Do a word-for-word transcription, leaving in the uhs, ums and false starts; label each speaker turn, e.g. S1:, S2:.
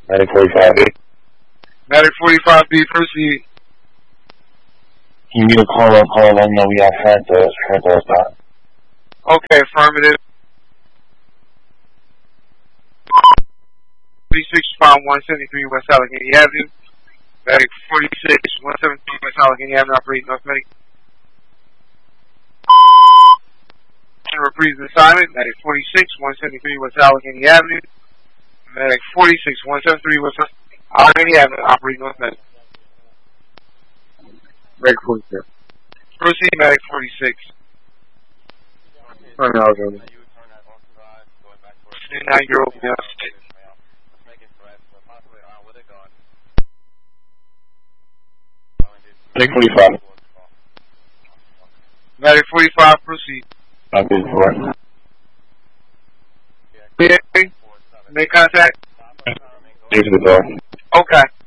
S1: Medic forty-five B.
S2: Medic forty-five B, proceed.
S1: Can you call up, call let them know we have had those, had those done.
S2: Okay, affirmative. forty-six, found one seventy-three West Allegheny Avenue. Medic forty-six, one seventy-three West Allegheny Avenue, operating North Medic. Reprise assignment, Medic forty-six, one seventy-three West Allegheny Avenue. Medic forty-six, one seventy-three West Allegheny Avenue, operating North Medic.
S3: Medic forty-six.
S2: Proceed, Medic forty-six.
S3: Oh, no, no.
S2: Now you're open, yes.
S1: Medic forty-five.
S2: Medic forty-five, proceed.
S1: I'm good for it.
S2: Okay. Make contact.
S1: Thanks for the call.
S2: Okay.